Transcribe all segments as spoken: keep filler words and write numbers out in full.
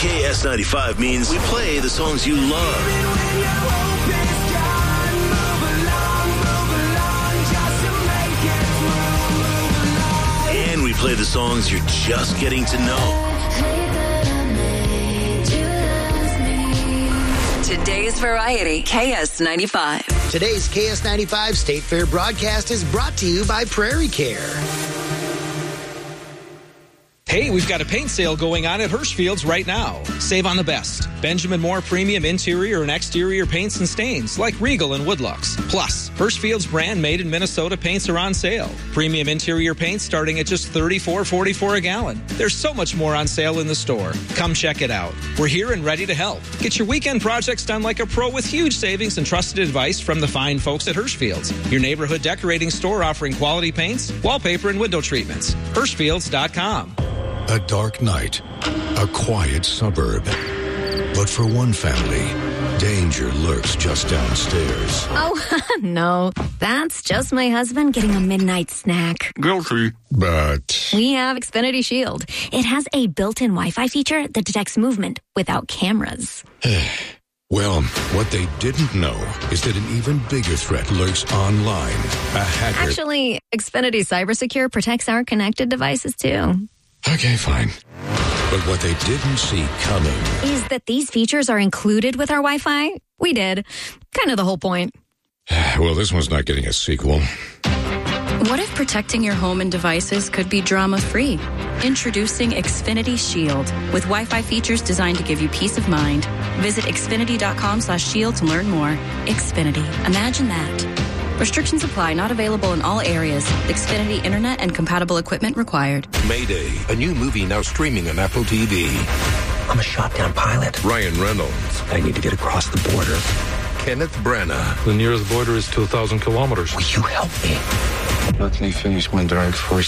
K S ninety-five means we play the songs you love. And we play the songs you're just getting to know. Today's Variety, K S ninety-five. Today's K S ninety-five State Fair broadcast is brought to you by Prairie Care. Hey, we've got a paint sale going on at Hirschfield's right now. Save on the best. Benjamin Moore premium interior and exterior paints and stains like Regal and Woodlux. Plus, Hirschfield's brand made in Minnesota paints are on sale. Premium interior paints starting at just thirty-four forty-four a gallon. There's so much more on sale in the store. Come check it out. We're here and ready to help. Get your weekend projects done like a pro with huge savings and trusted advice from the fine folks at Hirschfield's. Your neighborhood decorating store offering quality paints, wallpaper, and window treatments. Hirschfields dot com. A dark night, a quiet suburb. But for one family, danger lurks just downstairs. Oh, no. That's just my husband getting a midnight snack. Guilty. But We have Xfinity Shield. It has a built-in Wi-Fi feature that detects movement without cameras. well, what they didn't know is that an even bigger threat lurks online. A hacker. Actually, Xfinity CyberSecure protects our connected devices, too. Okay, fine. But what they didn't see coming is that these features are included with our Wi-Fi. We did. Kind of the whole point. Well, this one's not getting a sequel. What if protecting your home and devices could be drama-free? Introducing Xfinity Shield with Wi-Fi features designed to give you peace of mind. Visit Xfinity dot com slash shield to learn more. Xfinity. Imagine that. Restrictions apply. Not available in all areas. Xfinity Internet and compatible equipment required. Mayday, a new movie now streaming on Apple T V. I'm a shot-down pilot. Ryan Reynolds. I need to get across the border. Kenneth Branagh. The nearest border is two thousand kilometers. Will you help me? Let me finish my drink first.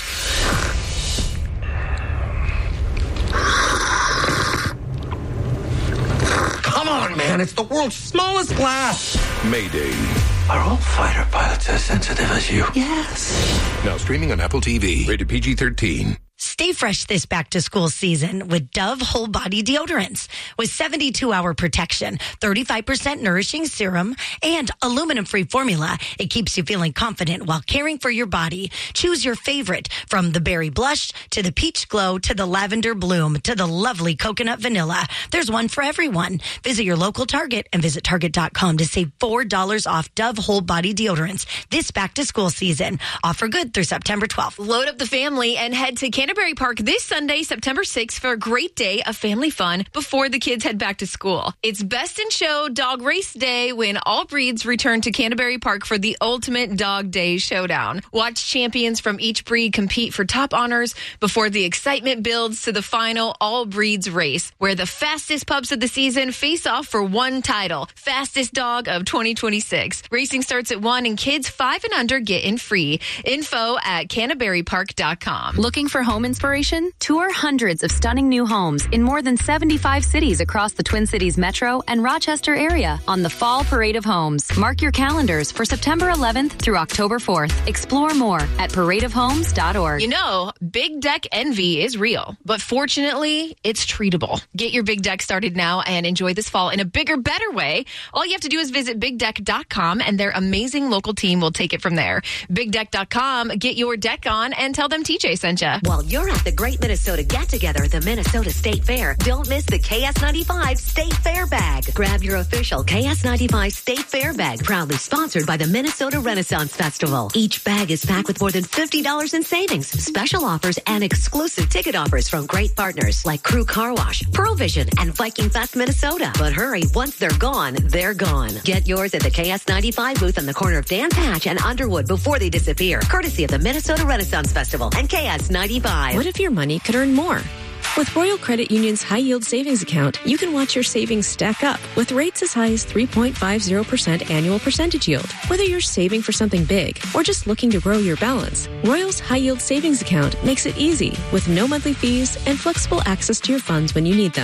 Come on, man. It's the world's smallest glass. Mayday. Are all fighter pilots as sensitive as you? Yes. Now streaming on Apple T V. Rated P G thirteen. Stay fresh this back-to-school season with Dove Whole Body Deodorants. With seventy-two hour protection, thirty-five percent nourishing serum, and aluminum-free formula, it keeps you feeling confident while caring for your body. Choose your favorite, from the berry blush to the peach glow to the lavender bloom to the lovely coconut vanilla. There's one for everyone. Visit your local Target and visit Target dot com to save four dollars off Dove Whole Body Deodorants this back-to-school season. Offer good through September twelfth. Load up the family and head to Canterbury Park this Sunday, September sixth, for a great day of family fun before the kids head back to school. It's Best in Show Dog Race Day when all breeds return to Canterbury Park for the ultimate Dog Day showdown. Watch champions from each breed compete for top honors before the excitement builds to the final all breeds race, where the fastest pups of the season face off for one title, Fastest Dog of twenty twenty-six. Racing starts at one and kids five and under get in free. Info at canterbury park dot com. Looking for home inspiration? Tour hundreds of stunning new homes in more than seventy-five cities across the Twin Cities metro and Rochester area on the Fall Parade of Homes. Mark your calendars for September eleventh through October fourth. Explore more at parade of homes dot org. You know, big deck envy is real, but fortunately, it's treatable. Get your big deck started now and enjoy this fall in a bigger, better way. All you have to do is visit big deck dot com and their amazing local team will take it from there. big deck dot com, get your deck on and tell them T J sent you. While you're at the Great Minnesota Get-Together, the Minnesota State Fair, don't miss the K S ninety-five State Fair Bag. Grab your official K S ninety-five State Fair Bag, proudly sponsored by the Minnesota Renaissance Festival. Each bag is packed with more than fifty dollars in savings, special offers, and exclusive ticket offers from great partners like Crew Car Wash, Pearl Vision, and Viking Fest Minnesota. But hurry, once they're gone, they're gone. Get yours at the K S ninety-five booth on the corner of Dan Patch and Underwood before they disappear, courtesy of the Minnesota Renaissance Festival and K S ninety-five. What if your money could earn more? With Royal Credit Union's high-yield savings account, you can watch your savings stack up with rates as high as three point five zero percent annual percentage yield. Whether you're saving for something big or just looking to grow your balance, Royal's high-yield savings account makes it easy with no monthly fees and flexible access to your funds when you need them.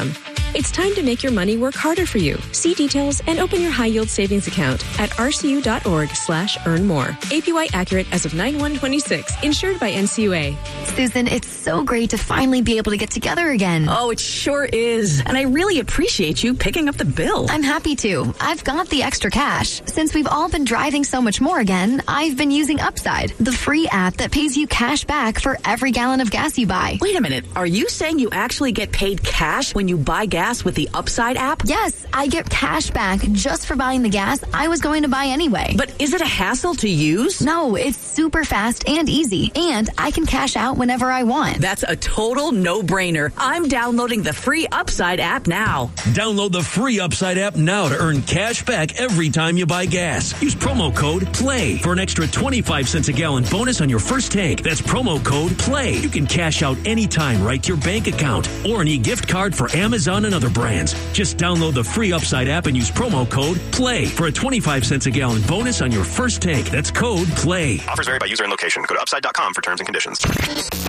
It's time to make your money work harder for you. See details and open your high-yield savings account at rcu.org slash earn more. A P Y accurate as of nine one twenty-six. Insured by N C U A. Susan, it's so great to finally be able to get together again. Oh, it sure is. And I really appreciate you picking up the bill. I'm happy to. I've got the extra cash. Since we've all been driving so much more again, I've been using Upside, the free app that pays you cash back for every gallon of gas you buy. Wait a minute. Are you saying you actually get paid cash when you buy gas with the Upside app? Yes, I get cash back just for buying the gas I was going to buy anyway. But is it a hassle to use? No, it's super fast and easy, and I can cash out whenever I want. That's a total no-brainer. I'm downloading the free Upside app now. Download the free Upside app now to earn cash back every time you buy gas. Use promo code PLAY for an extra twenty-five cents a gallon bonus on your first tank. That's promo code PLAY. You can cash out anytime right to your bank account or an e-gift card for Amazon and other brands. Just download the free Upside app and use promo code PLAY for a twenty-five cents a gallon bonus on your first tank. That's code PLAY. Offers vary by user and location. Go to upside dot com for terms and conditions.